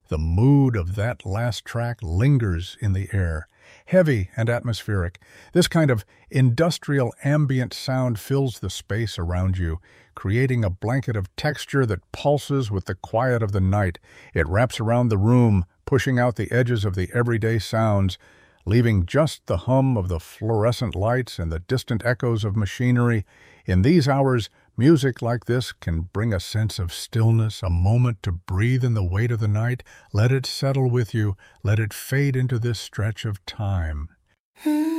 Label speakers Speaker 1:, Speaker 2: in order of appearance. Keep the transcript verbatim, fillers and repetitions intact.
Speaker 1: The mood of that last track lingers in the air, heavy and atmospheric. This kind of industrial ambient sound fills the space around you, creating a blanket of texture that pulses with the quiet of the night. It wraps around the room, pushing out the edges of the everyday sounds, leaving just the hum of the fluorescent lights and the distant echoes of machinery. In these hours, music like this can bring a sense of stillness, a moment to breathe in the weight of the night. Let it settle with you. Let it fade into this stretch of time.